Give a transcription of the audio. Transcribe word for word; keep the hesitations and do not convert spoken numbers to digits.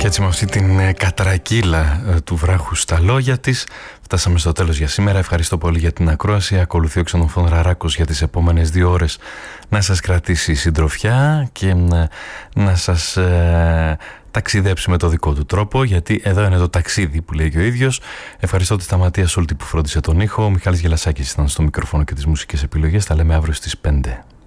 Έτσι με αυτή την κατρακύλα του βράχου στα λόγια της φτάσαμε στο τέλος για σήμερα. Ευχαριστώ πολύ για την ακρόαση. Ακολουθεί ο Ξενοφών Ραράκος για τις επόμενες δύο ώρες να σας κρατήσει συντροφιά και να, να σας ε, ταξιδέψει με το δικό του τρόπο, γιατί εδώ είναι το ταξίδι που λέει και ο ίδιος. Ευχαριστώ τη Σταματία Σούλτη που φρόντισε τον ήχο. Ο Μιχάλης Γελασάκης ήταν στο μικρόφωνο και τις μουσικές επιλογές. Τα λέμε αύριο στις πέντε.